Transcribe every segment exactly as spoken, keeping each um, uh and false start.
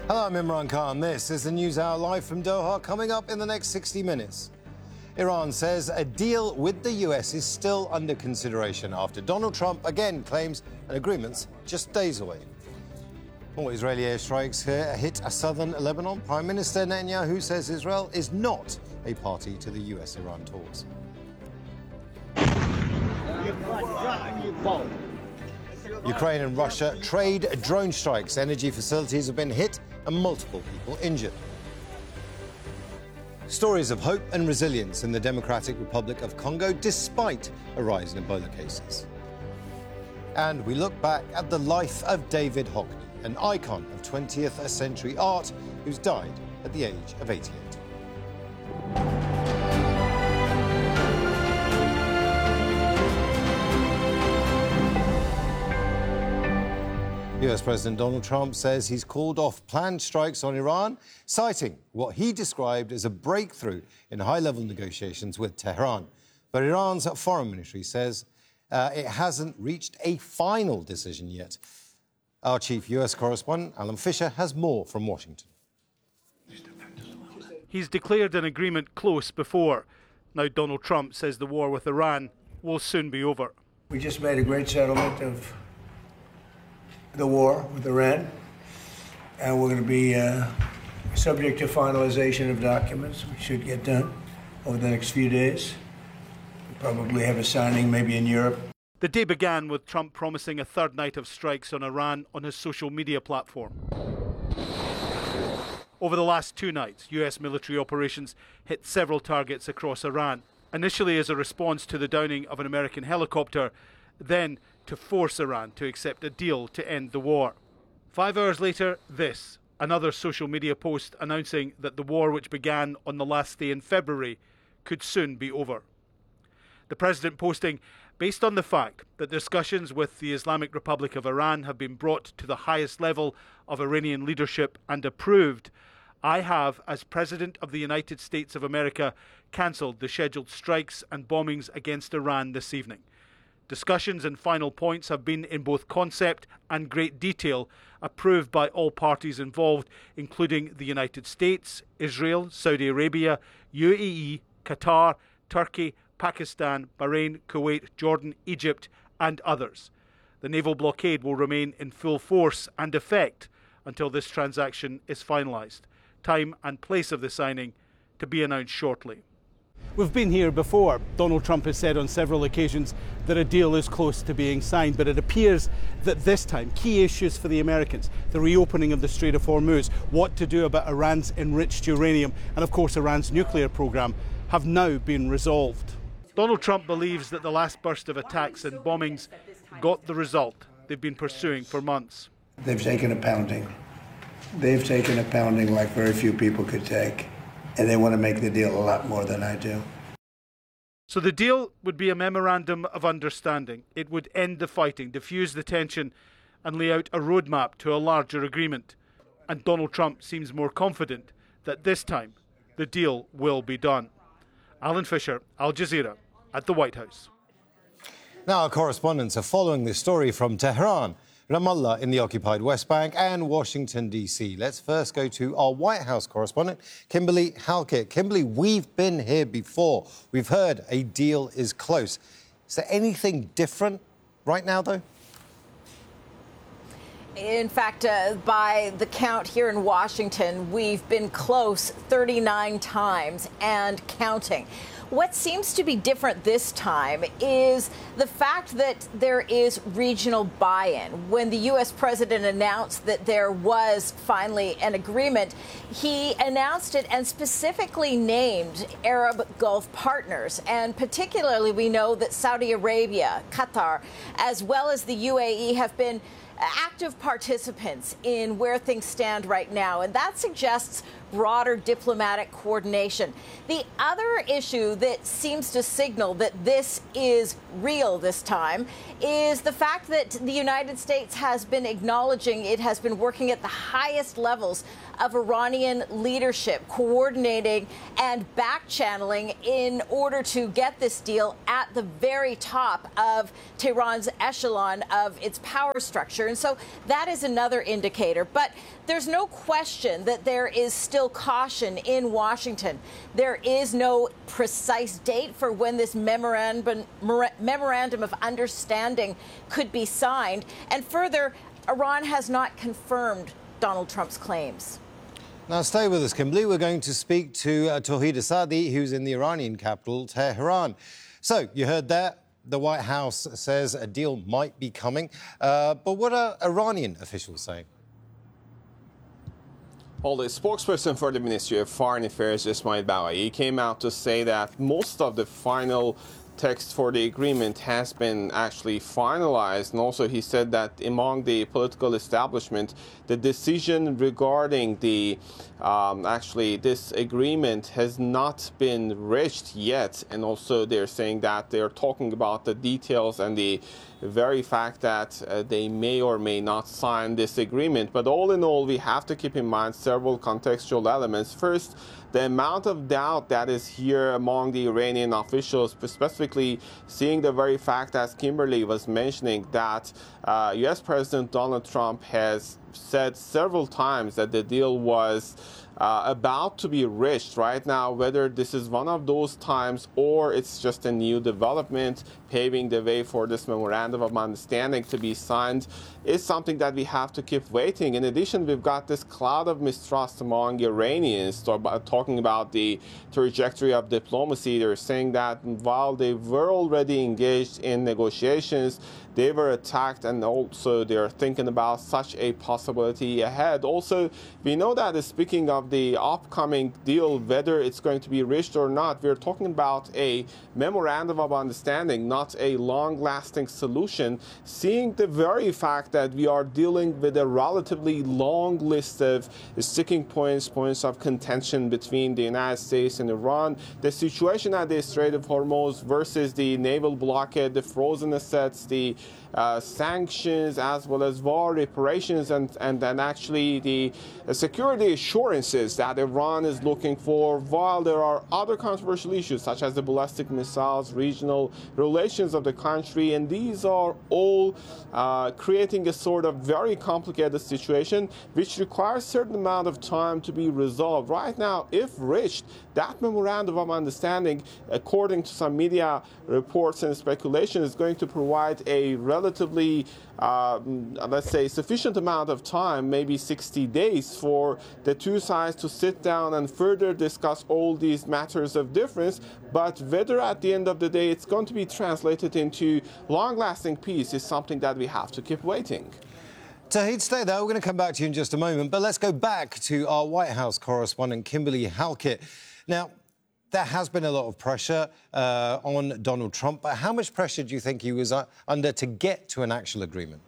Hello, I'm Imran Khan. This is the News Hour live from Doha, coming up in the next sixty minutes. Iran says a deal with the U S is still under consideration after Donald Trump again claims an agreement's just days away. More Israeli airstrikes hit southern Lebanon. Prime Minister Netanyahu says Israel is not a party to the U S Iran talks. Ukraine and Russia trade drone strikes. Energy facilities have been hit and multiple people injured. Stories of hope and resilience in the Democratic Republic of Congo despite a rise in Ebola cases. And we look back at the life of David Hockney, an icon of twentieth century art who's died at the age of eighty-eight. U S President Donald Trump says he's called off planned strikes on Iran, citing what he described as a breakthrough in high-level negotiations with Tehran. But Iran's foreign ministry says uh, it hasn't reached a final decision yet. Our chief U S correspondent, Alan Fisher, has more from Washington. He's declared an agreement close before. Now Donald Trump says the war with Iran will soon be over. We just made a great settlement of the war with Iran, and we're going to be uh, subject to finalization of documents, which should get done over the next few days. We'll probably have a signing maybe in Europe. The day began with Trump promising a third night of strikes on Iran on his social media platform. Over the last two nights, U S military operations hit several targets across Iran, initially as a response to the downing of an American helicopter, then to force Iran to accept a deal to end the war. Five hours later, this, another social media post announcing that the war, which began on the last day in February, could soon be over. The president posting, based on the fact that discussions with the Islamic Republic of Iran have been brought to the highest level of Iranian leadership and approved, I have, as President of the United States of America, cancelled the scheduled strikes and bombings against Iran this evening. Discussions and final points have been in both concept and great detail approved by all parties involved, including the United States, Israel, Saudi Arabia, U A E, Qatar, Turkey, Pakistan, Bahrain, Kuwait, Jordan, Egypt, and others. The naval blockade will remain in full force and effect until this transaction is finalised. Time and place of the signing to be announced shortly. We've been here before. Donald Trump has said on several occasions that a deal is close to being signed, but it appears that this time key issues for the Americans, the reopening of the Strait of Hormuz, what to do about Iran's enriched uranium, and of course Iran's nuclear program, have now been resolved. Donald Trump believes that the last burst of attacks and bombings got the result they've been pursuing for months. They've taken a pounding. They've taken a pounding like very few people could take. And they want to make the deal a lot more than I do. So the deal would be a memorandum of understanding. It would end the fighting, diffuse the tension, and lay out a roadmap to a larger agreement. And Donald Trump seems more confident that this time the deal will be done. Alan Fisher, Al Jazeera, at the White House. Now our correspondents are following this story from Tehran, Ramallah in the occupied West Bank, and Washington, D C. Let's first go to our White House correspondent, Kimberly Halkett. Kimberly, we've been here before. We've heard a deal is close. Is there anything different right now, though? In fact, uh, by the count here in Washington, we've been close thirty-nine times and counting. What seems to be different this time is the fact that there is regional buy-in. When the U S president announced that there was finally an agreement, he announced it and specifically named Arab Gulf partners. And particularly, we know that Saudi Arabia, Qatar, as well as the U A E have been active participants in where things stand right now, and that suggests broader diplomatic coordination. The other issue that seems to signal that this is real this time is the fact that the United States has been acknowledging it has been working at the highest levels of Iranian leadership, coordinating and back-channeling in order to get this deal at the very top of Tehran's echelon of its power structure. future. And so that is another indicator. But there's no question that there is still caution in Washington. There is no precise date for when this memorandum, memorandum of understanding could be signed. And further, Iran has not confirmed Donald Trump's claims. Now, stay with us, Kimberly. We're going to speak to uh, Tauhid Asadi, who's in the Iranian capital, Tehran. So, you heard that. The White House says a deal might be coming. Uh, but what are Iranian officials saying? Well, the spokesperson for the Ministry of Foreign Affairs, Ismail Baghai, came out to say that most of the final text for the agreement has been actually finalized. And also he said that among the political establishment, the decision regarding the um, actually this agreement has not been reached yet. And also they're saying that they're talking about the details and the very fact that uh, they may or may not sign this agreement. But all in all, we have to keep in mind several contextual elements. First, the amount of doubt that is here among the Iranian officials, specifically seeing the very fact, as Kimberly was mentioning, that uh, U S President Donald Trump has said several times that the deal was uh, about to be reached. Right now, whether this is one of those times or it's just a new development paving the way for this memorandum of understanding to be signed is something that we have to keep waiting. In addition, we've got this cloud of mistrust among Iranians talking about the trajectory of diplomacy. They're saying that while they were already engaged in negotiations, they were attacked, and also they're thinking about such a possibility ahead. Also, we know that speaking of the upcoming deal, whether it's going to be reached or not, we're talking about a memorandum of understanding, not a long-lasting solution, seeing the very fact that we are dealing with a relatively long list of sticking points, points of contention between the United States and Iran, the situation at the Strait of Hormuz versus the naval blockade, the frozen assets, the Uh, sanctions, as well as war reparations, and, and then actually the uh, security assurances that Iran is looking for, while there are other controversial issues such as the ballistic missiles, regional relations of the country, and these are all uh, creating a sort of very complicated situation which requires a certain amount of time to be resolved. Right now, if reached, that memorandum of understanding, according to some media reports and speculation, is going to provide a relatively, uh, let's say, sufficient amount of time, maybe sixty days, for the two sides to sit down and further discuss all these matters of difference. But whether at the end of the day it's going to be translated into long-lasting peace is something that we have to keep waiting. Tauhid, stay there. We're going to come back to you in just a moment. But let's go back to our White House correspondent, Kimberly Halkett. Now, there has been a lot of pressure uh, on Donald Trump, but how much pressure do you think he was uh, under to get to an actual agreement?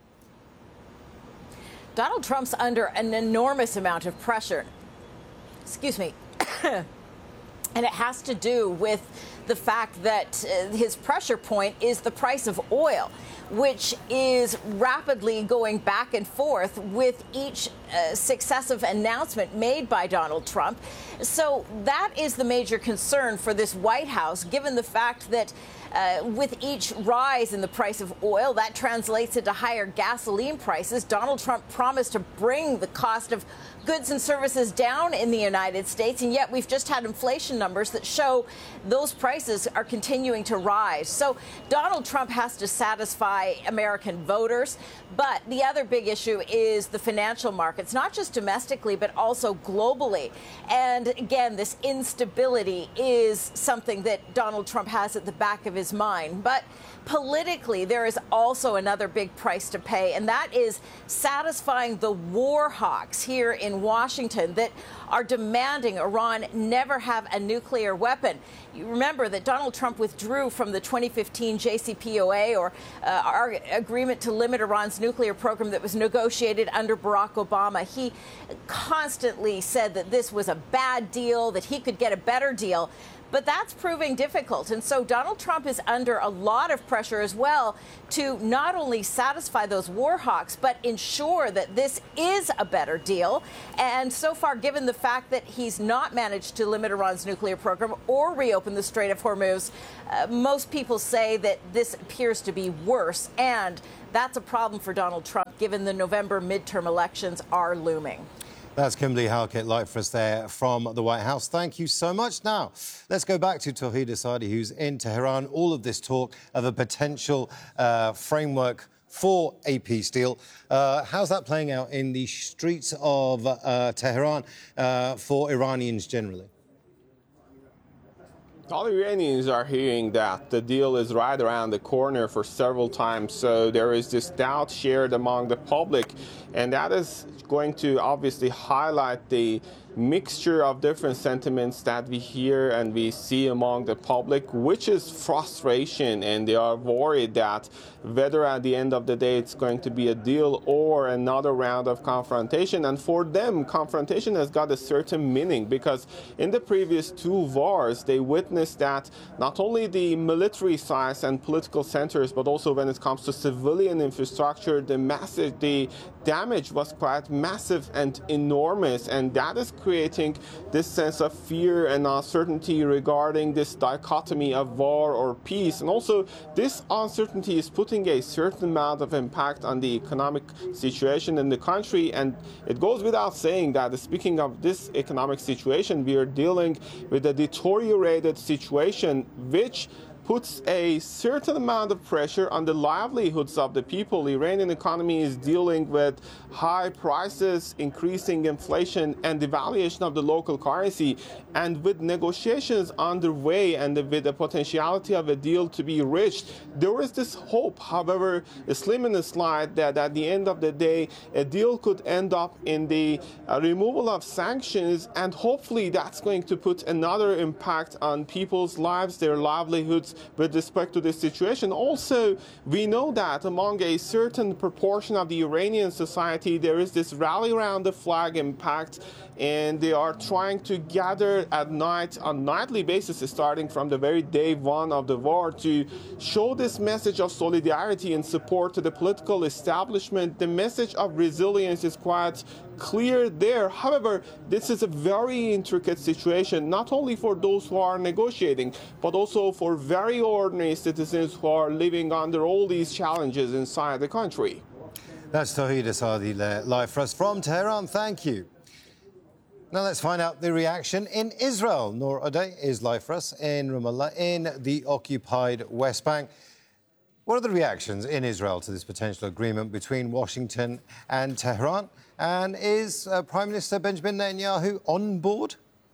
Donald Trump's under an enormous amount of pressure. Excuse me. And it has to do with the fact that uh, his pressure point is the price of oil, which is rapidly going back and forth with each uh, successive announcement made by Donald Trump. So that is the major concern for this White House, given the fact that Uh, with each rise in the price of oil, that translates into higher gasoline prices. Donald Trump promised to bring the cost of goods and services down in the United States, and yet we've just had inflation numbers that show those prices are continuing to rise. So Donald Trump has to satisfy American voters. But the other big issue is the financial markets, not just domestically, but also globally. And again, this instability is something that Donald Trump has at the back of his mind. But politically, there is also another big price to pay, and that is satisfying the war hawks here in Washington that are demanding Iran never have a nuclear weapon. You remember that Donald Trump withdrew from the twenty fifteen J C P O A, or uh, our agreement to limit Iran's nuclear program that was negotiated under Barack Obama. He constantly said that this was a bad deal, that he could get a better deal. But that's proving difficult. And so Donald Trump is under a lot of pressure as well to not only satisfy those war hawks, but ensure that this is a better deal. And so far, given the fact that he's not managed to limit Iran's nuclear program or reopen the Strait of Hormuz, uh, most people say that this appears to be worse. And that's a problem for Donald Trump given the November midterm elections are looming. That's Kimberly Halkett live for us there from the White House. Thank you so much. Now, let's go back to Tauhid Asadi, who's in Tehran. All of this talk of a potential uh, framework for a peace deal. Uh, how's that playing out in the streets of uh, Tehran uh, for Iranians generally? All Iranians are hearing that the deal is right around the corner for several times, so there is this doubt shared among the public, and that is going to obviously highlight the mixture of different sentiments that we hear and we see among the public, which is frustration, and they are worried that whether at the end of the day it's going to be a deal or another round of confrontation. And for them, confrontation has got a certain meaning, because in the previous two wars they witnessed that not only the military sites and political centers, but also when it comes to civilian infrastructure, the massive the damage was quite massive and enormous, and that is creating this sense of fear and uncertainty regarding this dichotomy of war or peace. And also this uncertainty is putting a certain amount of impact on the economic situation in the country. And it goes without saying that, speaking of this economic situation, we are dealing with a deteriorated situation which puts a certain amount of pressure on the livelihoods of the people. The Iranian economy is dealing with high prices, increasing inflation, and devaluation of the local currency. And with negotiations underway and with the potentiality of a deal to be reached, there is this hope, however slim in the slide, that at the end of the day, a deal could end up in the uh, removal of sanctions, and hopefully that's going to put another impact on people's lives, their livelihoods, with respect to this situation. Also, we know that among a certain proportion of the Iranian society, there is this rally around the flag impact, and they are trying to gather at night, on nightly basis, starting from the very day one of the war, to show this message of solidarity and support to the political establishment. The message of resilience is quite clear there. However, this is a very intricate situation, not only for those who are negotiating, but also for very ordinary citizens who are living under all these challenges inside the country. That's Tauhid Asadi there, live for us from Tehran. Thank you. Now let's find out the reaction in Israel. Noor Odeh is live for us in Ramallah, in the occupied West Bank. What are the reactions in Israel to this potential agreement between Washington and Tehran? And is uh, Prime Minister Benjamin Netanyahu on board?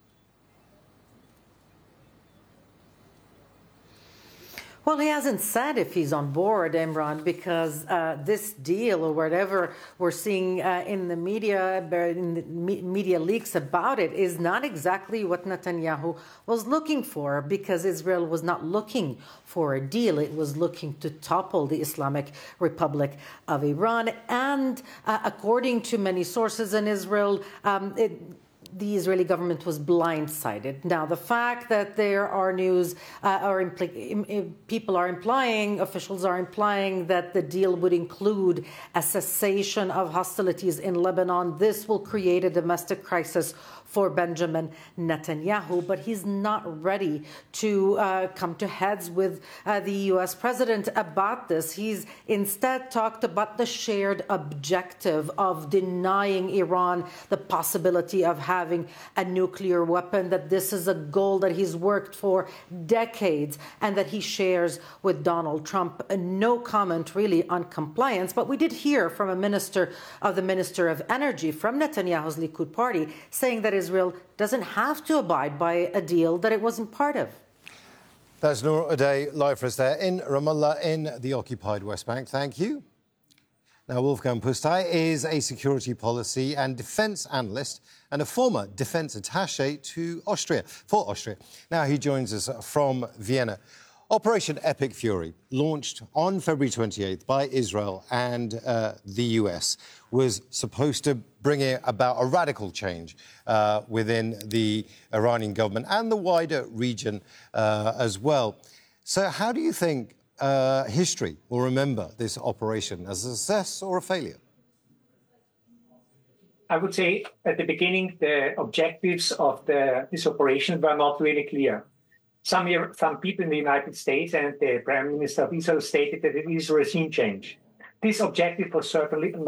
Well, he hasn't said if he's on board, Imran, because uh, this deal, or whatever we're seeing uh, in the media, in the me media leaks about it, is not exactly what Netanyahu was looking for, because Israel was not looking for a deal. It was looking to topple the Islamic Republic of Iran. And uh, according to many sources in Israel, um, it, the Israeli government was blindsided. Now, the fact that there are news, uh, or impl people are implying, officials are implying that the deal would include a cessation of hostilities in Lebanon, this will create a domestic crisis for Benjamin Netanyahu, but he's not ready to uh, come to heads with uh, the U S president about this. He's instead talked about the shared objective of denying Iran the possibility of having a nuclear weapon, that this is a goal that he's worked for decades and that he shares with Donald Trump. No comment really on compliance, but we did hear from a minister of the Minister of Energy from Netanyahu's Likud party saying that Israel doesn't have to abide by a deal that it wasn't part of. That's Noor Odeh live for us there in Ramallah in the occupied West Bank. Thank you. Now, Wolfgang Pusztai is a security policy and defence analyst and a former defence attaché to Austria, for Austria. Now, he joins us from Vienna. Operation Epic Fury, launched on February twenty-eighth by Israel and uh, the U S, was supposed to bring about a radical change uh, within the Iranian government and the wider region uh, as well. So how do you think uh, history will remember this operation, as a success or a failure? I would say at the beginning, the objectives of the, this operation were not really clear. Some, some people in the United States and the Prime Minister of Israel stated that it is regime change. This objective was certainly